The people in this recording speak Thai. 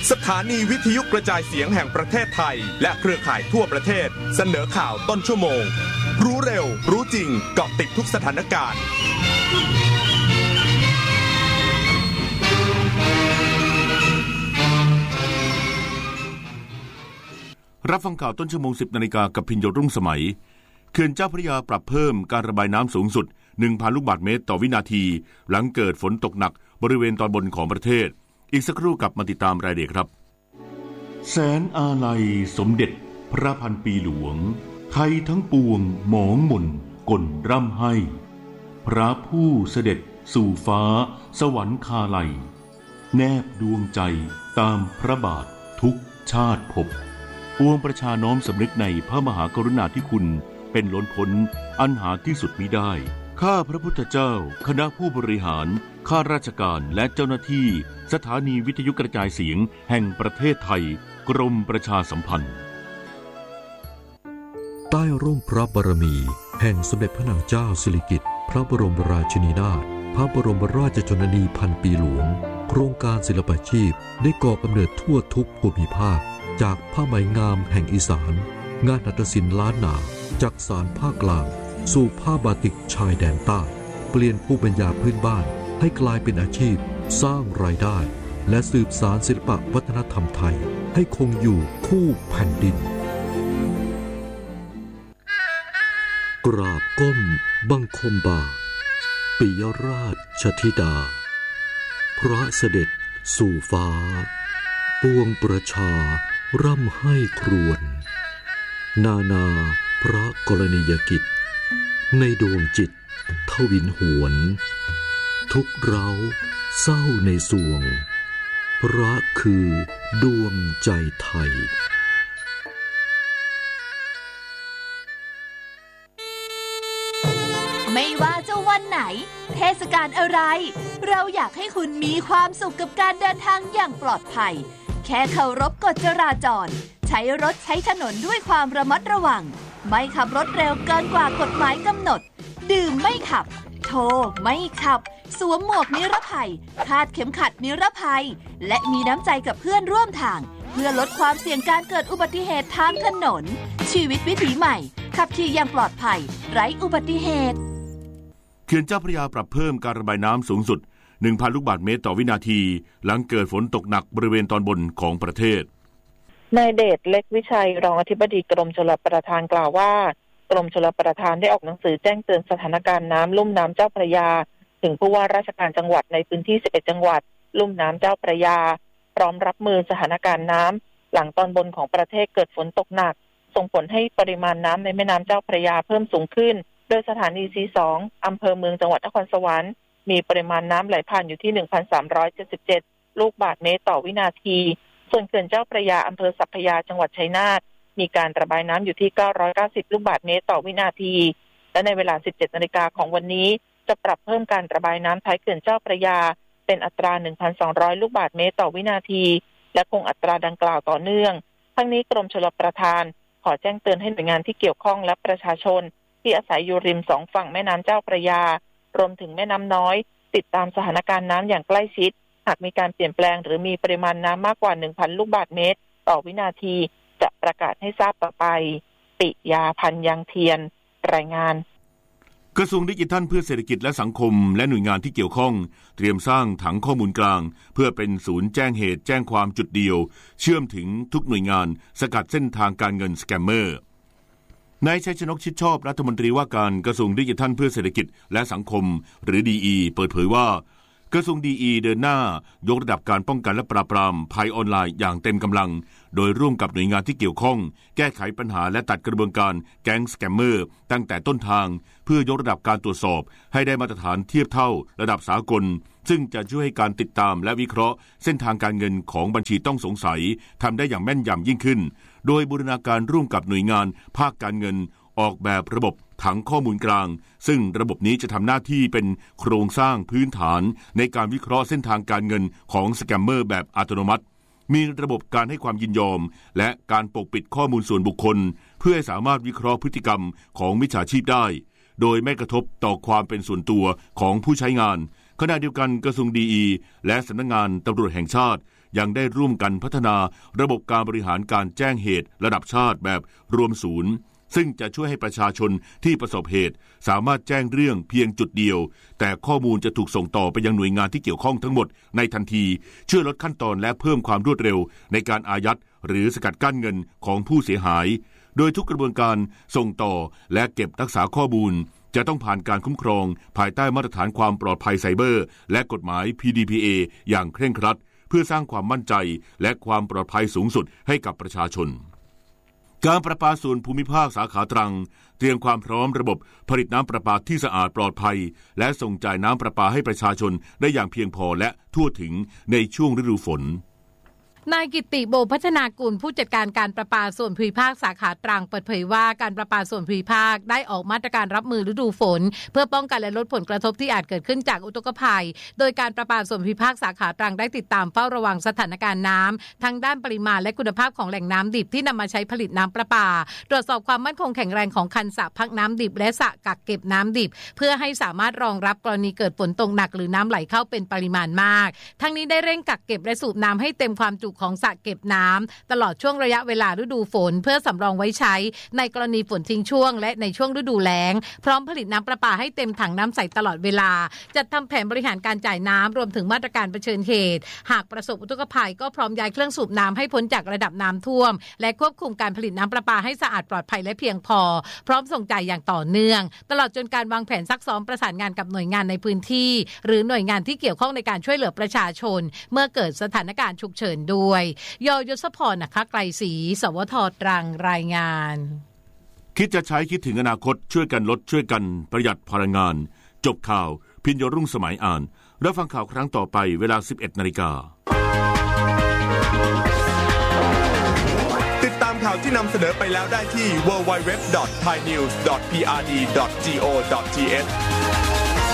สถานีวิทยุกระจายเสียงแห่งประเทศไทยและเครือข่ายทั่วประเทศเสนอข่าวต้นชั่วโมงรู้เร็วรู้จริงเกาะติดทุกสถานการณ์รับฟังข่าวต้นชั่วโมง 10 นาฬิกากับพิญโยรุ่งสมัยเขื่อนเจ้าพระยาปรับเพิ่มการระบายน้ำสูงสุด 1,000 ลูกบาศก์เมตรต่อวินาทีหลังเกิดฝนตกหนักบริเวณตอนบนของประเทศอีกสักครู่กลับมาติดตามรายละเอียดครับแสนอาลัยสมเด็จพระพันปีหลวงไทยทั้งปวงหมองหม่นก่นร่ำให้พระผู้เสด็จสู่ฟ้าสวรรคาลัยแนบดวงใจตามพระบาททุกชาติภพปวงประชาน้อมสำนึกในพระมหากรุณาธิคุณเป็นล้นพ้นอันหาที่สุดมิได้ข้าพระพุทธเจ้าคณะผู้บริหารข้าราชการและเจ้าหน้าที่สถานีวิทยุกระจายเสียงแห่งประเทศไทยกรมประชาสัมพันธ์ใต้ร่มพระบารมีแห่งสมเด็จพระนางเจ้าสิริกิติ์พระบรมราชินีนาถพระบรมราชชนนีพันปีหลวงโครงการศิลปาชีพได้ก่อกำเนิดทั่วทุกภูมิภาคจากผ้าไหมงามแห่งอีสานงานหัตถศิลป์ล้านนาจากสานภาคกลางสู่ผ้าบาติกชายแดนใต้เปลี่ยนภูมิปัญญาพื้นบ้านให้กลายเป็นอาชีพสร้างรายได้และสืบสานศิลปวัฒนธรรมไทยให้คงอยู่คู่แผ่นดินกราบก้มบังคมบาทปิยราชธิดาพระเสด็จสู่ฟ้าปวงประชาร่ำให้ครวญนานาพระกรณียกิจในดวงจิตทวินหวนทุกเร้าเศร้าในสวงพระคือดวงใจไทยไม่ว่าจะวันไหนเทศกาลอะไรเราอยากให้คุณมีความสุขกับการเดินทางอย่างปลอดภัยแค่เคารพกฎจราจรใช้รถใช้ถนนด้วยความระมัดระวังไม่ขับรถเร็วเกินกว่ากฎหมายกำหนดดื่มไม่ขับโทรไม่ขับสวมหมวกนิรภัยคาดเข็มขัดนิรภัยและมีน้ำใจกับเพื่อนร่วมทางเพื่อลดความเสี่ยงการเกิดอุบัติเหตุทางถนนชีวิตวิถีใหม่ขับขี่อย่างปลอดภัยไร้อุบัติเหตุเขื่อนเจ้าพระยาปรับเพิ่มการระบายน้ำสูงสุด 1,000 ลูกบาศก์เมตรต่อวินาทีหลังเกิดฝนตกหนักบริเวณตอนบนของประเทศนายเดชเล็กวิชัยรองอธิบดีกรมชลประทานกล่าวว่ากรมชลประทานได้ออกหนังสือแจ้งเตือนสถานการณ์น้ำลุ่มน้ำเจ้าพระยาถึงผู้ว่าราชการจังหวัดในพื้นที่11จังหวัดลุ่มน้ำเจ้าพระยาพร้อมรับมือสถานการณ์น้ำหลังตอนบนของประเทศเกิดฝนตกหนักส่งผลให้ปริมาณน้ำในแม่น้ำเจ้าพระยาเพิ่มสูงขึ้นโดยสถานี C2 อำเภอเมืองจังหวัดนครสวรรค์มีปริมาณน้ำไหลผ่านอยู่ที่ 1,377 ลูกบาศก์เมตรต่อวินาทีส่วนเขื่อนเจ้าพระยาอำเภอสัพพยาจังหวัดชัยนาทมีการระบายน้ำอยู่ที่990ลูกบาศก์เมตรต่อวินาทีและในเวลา 17 นาฬิกาของวันนี้จะปรับเพิ่มการระบายน้ำท้ายเขื่อนเจ้าพระยาเป็นอัตรา 1,200 ลูกบาศก์เมตรต่อวินาทีและคงอัตราดังกล่าวต่อเนื่องทั้งนี้กรมชลประทานขอแจ้งเตือนให้หน่วยงานที่เกี่ยวข้องและประชาชนที่อาศัยอยู่ริม2ฝั่งแม่น้ำเจ้าพระยารวมถึงแม่น้ำน้อยติดตามสถานการณ์น้ำอย่างใกล้ชิดหากมีการเปลี่ยนแปลงหรือมีปริมาณน้ำมากกว่า 1,000 ลูกบาศก์เมตรต่อวินาทีจะประกาศให้ทราบต่อไปปิยาพันธ์ยังเทียนรายงานกระทรวงดิจิทัลเพื่อเศรษฐกิจและสังคมและหน่วยงานที่เกี่ยวข้องเตรียมสร้างถังข้อมูลกลางเพื่อเป็นศูนย์แจ้งเหตุแจ้งความจุดเดียวเชื่อมถึงทุกหน่วยงานสกัดเส้นทางการเงินสแกมเมอร์นายชัยชนกชิดชอบรัฐมนตรีว่าการกระทรวงดิจิทัลเพื่อเศรษฐกิจและสังคมหรือ DE เปิดเผยว่ากระทรวง DE เดินหน้ายกระดับการป้องกันและปราบปรามภัยออนไลน์อย่างเต็มกำลังโดยร่วมกับหน่วยงานที่เกี่ยวข้องแก้ไขปัญหาและตัดกระบวนการแก๊งสแกมเมอร์ตั้งแต่ต้นทางเพื่อยกระดับการตรวจสอบให้ได้มาตรฐานเทียบเท่าระดับสากลซึ่งจะช่วยให้การติดตามและวิเคราะห์เส้นทางการเงินของบัญชีต้องสงสัยทำได้อย่างแม่นยำยิ่งขึ้นโดยบูรณาการร่วมกับหน่วยงานภาคการเงินออกแบบระบบถังข้อมูลกลางซึ่งระบบนี้จะทำหน้าที่เป็นโครงสร้างพื้นฐานในการวิเคราะห์เส้นทางการเงินของสแกมเมอร์แบบอัตโนมัติมีระบบการให้ความยินยอมและการปกปิดข้อมูลส่วนบุคคลเพื่อให้สามารถวิเคราะห์พฤติกรรมของมิจฉาชีพได้โดยไม่กระทบต่อความเป็นส่วนตัวของผู้ใช้งานขณะเดียวกันกระทรวงดีและสำนักงานตำรวจแห่งชาติยังได้ร่วมกันพัฒนาระบบการบริหารการแจ้งเหตุระดับชาติแบบรวมศูนย์ซึ่งจะช่วยให้ประชาชนที่ประสบเหตุสามารถแจ้งเรื่องเพียงจุดเดียวแต่ข้อมูลจะถูกส่งต่อไปยังหน่วยงานที่เกี่ยวข้องทั้งหมดในทันทีช่วยลดขั้นตอนและเพิ่มความรวดเร็วในการอายัดหรือสกัดกั้นเงินของผู้เสียหายโดยทุกกระบวนการส่งต่อและเก็บรักษาข้อมูลจะต้องผ่านการคุ้มครองภายใต้มาตรฐานความปลอดภัยไซเบอร์และกฎหมาย PDPA อย่างเคร่งครัดเพื่อสร้างความมั่นใจและความปลอดภัยสูงสุดให้กับประชาชนการประปาส่วนภูมิภาคสาขาตรังเตรียมความพร้อมระบบผลิตน้ำประปาที่สะอาดปลอดภัยและส่งจ่ายน้ำประปาให้ประชาชนได้อย่างเพียงพอและทั่วถึงในช่วงฤดูฝนนายกิตติโบพัฒนากุลผู้จัดการการประปาส่วนภูมิภาคสาขาตรังเปิดเผยว่าการประปาส่วนภูมิภาคได้ออกมาตรการรับมือฤดูฝนเพื่อป้องกันและลดผลกระทบที่อาจเกิดขึ้นจากอุทกภัยโดยการประปาส่วนภูมิภาคสาขาตรังได้ติดตามเฝ้าระวังสถานการณ์น้ำทั้งด้านปริมาณและคุณภาพของแหล่งน้ำดิบที่นำมาใช้ผลิตน้ำประปาตรวจสอบความมั่นคงแข็งแรงของคันสระพักน้ำดิบและสระกักเก็บน้ำดิบเพื่อให้สามารถรองรับกรณีเกิดฝนตกหนักหรือน้ำไหลเข้าเป็นปริมาณมากทั้งนี้ได้เร่งกักเก็บและสูบน้ำให้เต็มความจุของสระเก็บน้ำตลอดช่วงระยะเวลาฤดูฝนเพื่อสำรองไว้ใช้ในกรณีฝนทิ้งช่วงและในช่วงฤดูแล้งพร้อมผลิตน้ำประปาให้เต็มถังน้ำใสตลอดเวลาจัดทำแผนบริหารการจ่ายน้ำรวมถึงมาตรการเผชิญเหตุหากประสบอุทกภัยก็พร้อมย้ายเครื่องสูบน้ำให้พ้นจากระดับน้ำท่วมและควบคุมการผลิตน้ำประปาให้สะอาดปลอดภัยและเพียงพอพร้อมส่งจ่ายอย่างต่อเนื่องตลอดจนการวางแผนซักซ้อมประสานงานกับหน่วยงานในพื้นที่หรือหน่วยงานที่เกี่ยวข้องในการช่วยเหลือประชาชนเมื่อเกิดสถานการณ์ฉุกเฉินด้วยยศพรนะคะไกรศรีสวท.ตรังรายงานคิดจะใช้คิดถึงอนาคตช่วยกันลดช่วยกันประหยัดพลังงานจบข่าวพิญญรุ่งสมัยอ่านรับฟังข่าวครั้งต่อไปเวลา 11:00 น. ติดตามข่าวที่นำเสนอไปแล้วได้ที่ www.thainews.prd.go.th